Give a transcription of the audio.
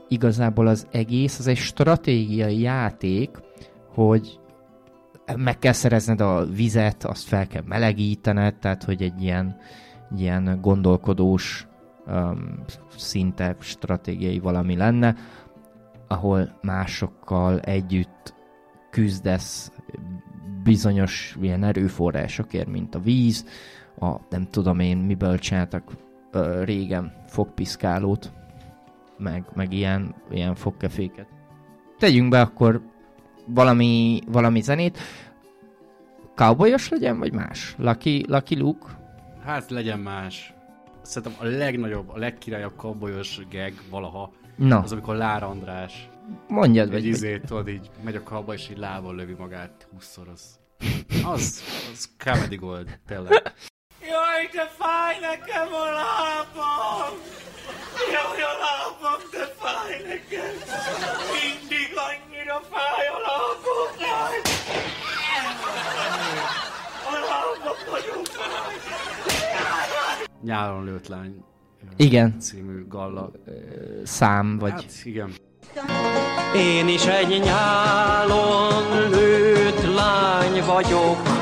igazából az egész, az egy stratégiai játék, hogy meg kell szerezned a vizet, azt fel kell melegítened, tehát hogy egy ilyen gondolkodós szinte stratégiai valami lenne, ahol másokkal együtt küzdesz bizonyos ilyen erőforrásokért, mint a víz, nem tudom én, miből csináltak régen fogpiszkálót, meg ilyen fogkeféket. Tegyünk be akkor valami zenét. Cowboyos legyen, vagy más? Lucky Luke? Hát legyen más. Szerintem a legnagyobb, a legkirályabb cowboyos gag valaha, az amikor Lár András mondjad, egy izét, tudod, így megy a cowboy, és így lábbal lövi magát 20-szor, az comedy gold, tényleg. Jaj, de fáj nekem a lábam! Jaj, a lábam, de fáj nekem! Mindig annyira fáj a lábam! A lábam nagyon fáj! Nyáron lőtt lány. Igen. Című galla. Szám, vagy... Hát, igen. Én is egy nyálon lőtt lány vagyok,